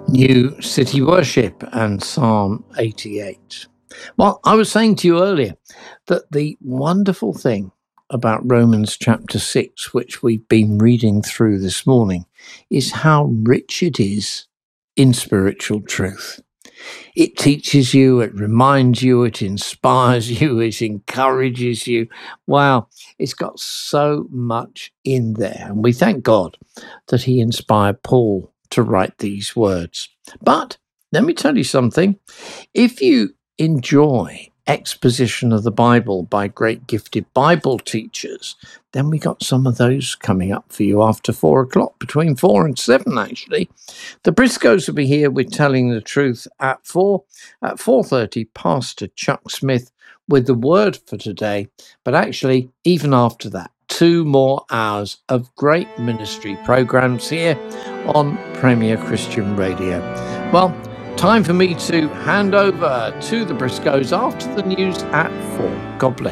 New City Worship and Psalm 88. Well, I was saying to you earlier that the wonderful thing about Romans chapter 6, which we've been reading through this morning, is how rich it is in spiritual truth. It teaches you, it reminds you, it inspires you, it encourages you. Wow, it's got so much in there. And we thank God that he inspired Paul to write these words. But let me tell you something. If you enjoy exposition of the Bible by great gifted Bible teachers, then we got some of those coming up for you after 4 o'clock, between 4 and 7 actually. The Briscoes will be here with Telling the Truth at 4. At 4:30, Pastor Chuck Smith with the word for today. But actually, even after that, 2 more hours of great ministry programs here on Premier Christian Radio. Well, time for me to hand over to the Briscoes after the news at 4. God bless.